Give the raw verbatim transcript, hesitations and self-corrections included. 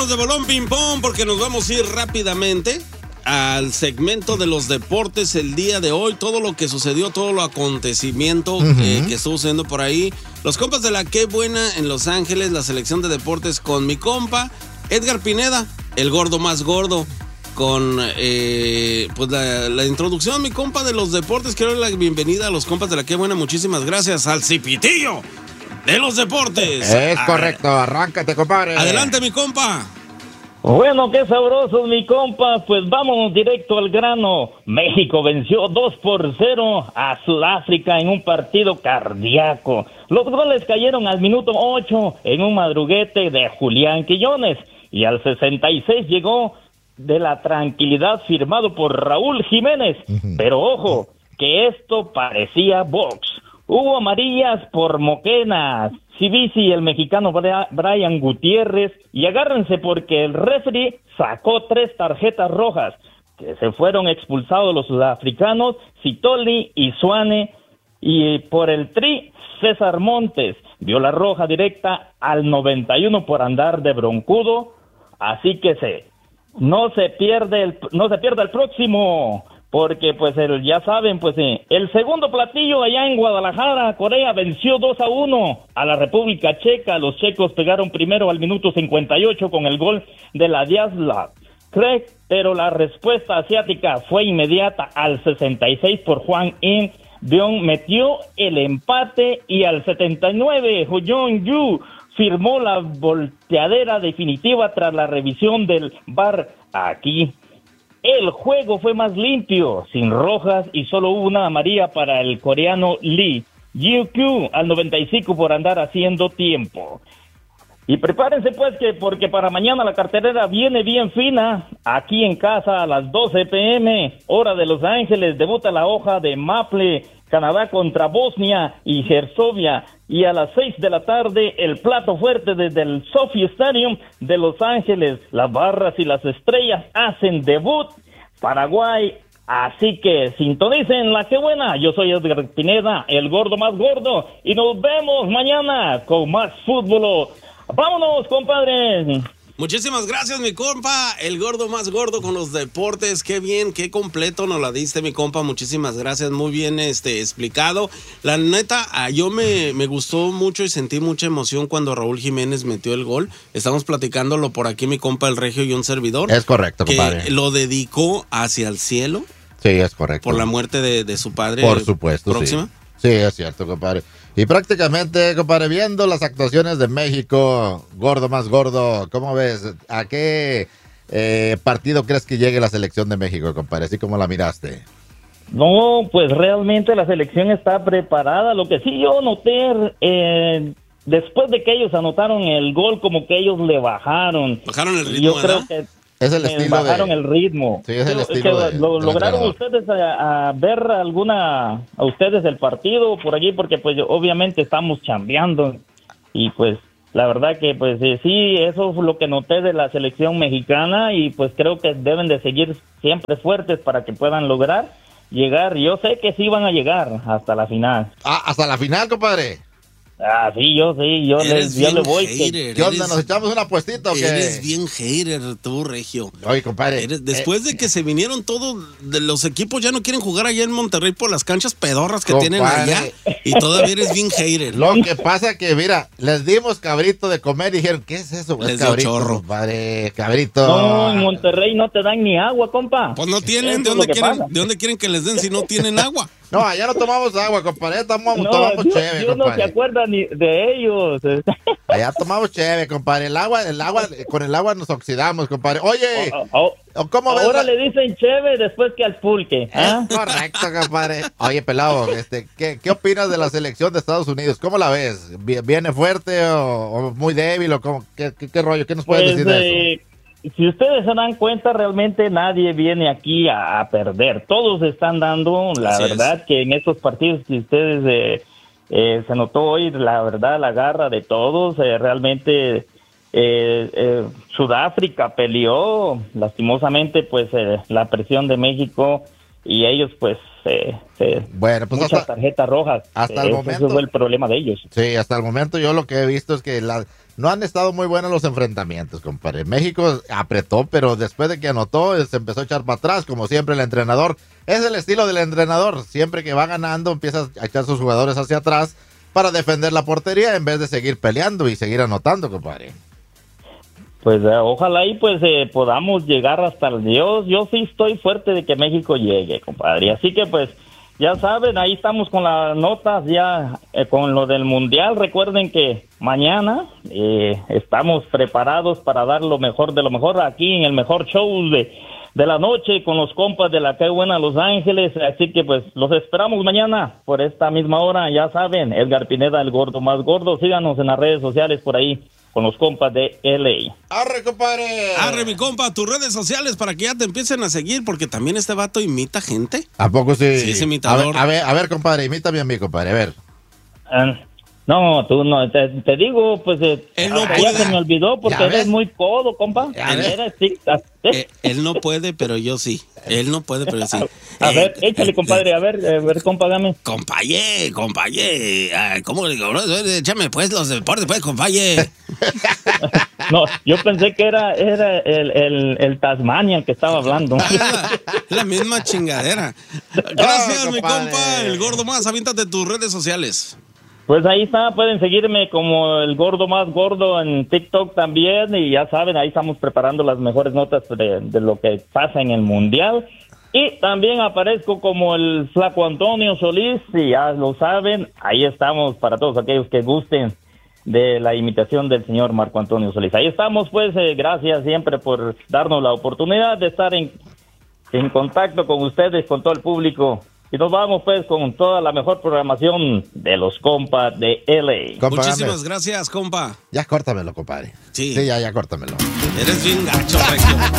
vámonos de bolón ping pong porque nos vamos a ir rápidamente al segmento de los deportes el día de hoy. Todo lo que sucedió, todo lo acontecimiento uh-huh. eh, que estuvo sucediendo por ahí. Los compas de la Qué Buena en Los Ángeles, la selección de deportes con mi compa Edgar Pineda, el gordo más gordo. Con eh, pues la, la introducción, mi compa de los deportes. Quiero dar la bienvenida a los compas de la Qué Buena. Muchísimas gracias al Cipitillo de los deportes. Es correcto, arráncate, compadre. Adelante, mi compa. Bueno, qué sabrosos, mi compa. Pues vámonos directo al grano. México venció dos por cero a Sudáfrica en un partido cardíaco. Los goles cayeron al minuto ocho en un madruguete de Julián Quillones. Y al sesenta y seis llegó de la tranquilidad firmado por Raúl Jiménez. Uh-huh. Pero ojo, que esto parecía box. Hubo amarillas por Moquenas, Cibisi, el mexicano Brian Gutiérrez, y agárrense porque el referee sacó tres tarjetas rojas, que se fueron expulsados los sudafricanos, Citoli y Suane, y por el tri, César Montes, vio la roja directa al noventa y uno por andar de broncudo, así que se... No se pierde el, no se pierde el próximo, porque pues el, ya saben, pues eh, el segundo platillo allá en Guadalajara, Corea venció dos a uno a la República Checa. Los checos pegaron primero al minuto cincuenta y ocho con el gol de la Diaslav Craig, pero la respuesta asiática fue inmediata al sesenta y seis por Juan In Deon, metió el empate y al setenta y nueve Huyong Yu firmó la volteadera definitiva tras la revisión del V A R. Aquí el juego fue más limpio, sin rojas y solo hubo una amarilla para el coreano Lee Ji-kyu al noventa y cinco por andar haciendo tiempo. Y prepárense pues que porque para mañana la cartelera viene bien fina. Aquí en casa a las doce pm, hora de Los Ángeles, debuta la hoja de Maple, Canadá contra Bosnia y Herzegovina. Y a las seis de la tarde, el plato fuerte desde el Sophie Stadium de Los Ángeles. Las barras y las estrellas hacen debut. Paraguay. Así que sintonicen la Qué Buena. Yo soy Edgar Pineda, el gordo más gordo. Y nos vemos mañana con más fútbol. ¡Vámonos, compadre! Muchísimas gracias, mi compa, el gordo más gordo con los deportes. Qué bien, qué completo nos la diste, mi compa. Muchísimas gracias, muy bien este explicado. La neta, yo me, me gustó mucho y sentí mucha emoción cuando Raúl Jiménez metió el gol. Estamos platicándolo por aquí, mi compa, el Regio y un servidor. Es correcto, que compadre. Lo dedicó hacia el cielo. Sí, es correcto. Por la muerte de, de su padre. Por supuesto, próxima. Sí. Sí, es cierto, compadre. Y prácticamente, compadre, viendo las actuaciones de México, gordo más gordo, ¿cómo ves? ¿A qué eh, partido crees que llegue la selección de México, compadre? Así como la miraste. No, pues realmente la selección está preparada. Lo que sí yo noté, eh, después de que ellos anotaron el gol, como que ellos le bajaron. Bajaron el ritmo, yo ¿verdad? creo que es el estilo bajaron de... el ritmo. Sí, es el Pero, estilo que de... lo, de ¿Lograron ustedes a, a ver alguna, a ustedes el partido por allí? Porque pues obviamente estamos chambeando y pues la verdad que pues eh, sí, eso fue lo que noté de la selección mexicana y pues creo que deben de seguir siempre fuertes para que puedan lograr llegar. Yo sé que sí van a llegar hasta la final. Ah, hasta la final, compadre. Ah, sí, yo sí, yo, le, yo le voy. Hater, ¿Qué onda? eres, ¿Nos echamos una apuestita o qué? Eres bien hater tú, Regio. Oye, compadre. Eres, después eh, de que se vinieron todos, de los equipos ya no quieren jugar allá en Monterrey por las canchas pedorras que compadre. Tienen allá. Y todavía eres bien hater. Lo que pasa que, mira, les dimos cabrito de comer y dijeron, ¿qué es eso? Les es cabrito, dio chorro. Compadre, cabrito. No, en Monterrey no te dan ni agua, compa. Pues no tienen. ¿De dónde, quieren, ¿De dónde quieren que les den si no tienen agua? No, allá no tomamos agua, compadre. Tomamos, no, tomamos Dios, cheve, Dios compadre. no se acuerda ni de ellos. Allá tomamos cheve, compadre. El agua, el agua, con el agua nos oxidamos, compadre. Oye, oh, oh, ¿cómo ahora ves? le dicen cheve después que al pulque. ¿Ah? Es correcto, compadre. Oye, pelado, este, ¿qué, ¿qué opinas de la selección de Estados Unidos? ¿Cómo la ves? ¿Viene fuerte o, o muy débil o cómo? ¿Qué, qué, qué rollo? ¿Qué nos puedes pues, decir de eh, eso? Si ustedes se dan cuenta, realmente nadie viene aquí a, a perder. Todos están dando, la Así verdad, es. que en estos partidos que ustedes eh, eh, se notó hoy, la verdad, la garra de todos. Eh, realmente eh, eh, Sudáfrica peleó, lastimosamente, pues eh, la presión de México y ellos pues eh, eh, bueno, pues muchas hasta, tarjetas rojas. Hasta eh, el momento. Ese fue el problema de ellos. Sí, hasta el momento yo lo que he visto es que la, no han estado muy buenos los enfrentamientos, compadre. México apretó, pero después de que anotó, se empezó a echar para atrás, como siempre el entrenador. Es el estilo del entrenador. Siempre que va ganando, empieza a echar sus jugadores hacia atrás para defender la portería en vez de seguir peleando y seguir anotando, compadre. Pues eh, ojalá y pues eh, podamos llegar hasta el Dios. Yo sí estoy fuerte de que México llegue, compadre. Así que pues ya saben, ahí estamos con las notas ya eh, con lo del Mundial. Recuerden que mañana eh, estamos preparados para dar lo mejor de lo mejor aquí en el mejor show de, de la noche con los compas de la Qué Buena Los Ángeles. Así que pues los esperamos mañana por esta misma hora. Ya saben, Edgar Pineda, el gordo más gordo. Síganos en las redes sociales por ahí con los compas de L A. ¡Arre, compadre! Arre, mi compa, tus redes sociales para que ya te empiecen a seguir, porque también este vato imita gente. ¿A poco sí? Sí, es imitador. A ver, a ver, a ver, compadre, imítame a mí, compadre, a ver. Uh, no, tú no, te, te digo, pues eh, Él no ya puede. se me olvidó porque ¿Ya eres ves? muy codo, compa. ¿Ya ves? Eres, sí, ah, Eh, él no puede, pero yo sí. Él no puede, pero yo sí. a Eh, ver, échale, eh, compadre, a ver, a ver, compa, dame. Compañé, compañé. Ay, ¿cómo le digo? Échame pues los deportes, pues, compañé. No, yo pensé que era, era el, el, el Tasmania el que estaba hablando. Ah, es la, es la misma chingadera. Gracias, Oh, mi compadre. compa. El gordo más, aviéntate tus redes sociales. Pues ahí está, pueden seguirme como el gordo más gordo en TikTok también, y ya saben, ahí estamos preparando las mejores notas de, de lo que pasa en el Mundial. Y también aparezco como el flaco Antonio Solís, y ya lo saben, ahí estamos para todos aquellos que gusten de la imitación del señor Marco Antonio Solís. Ahí estamos, pues, eh, gracias siempre por darnos la oportunidad de estar en, en contacto con ustedes, con todo el público. Y nos vamos pues con toda la mejor programación de los compas de L A. Compa, Muchísimas dame. gracias, compa. Ya córtamelo, compadre. Sí. Sí, ya, ya córtamelo. Eres bien gacho, Regio.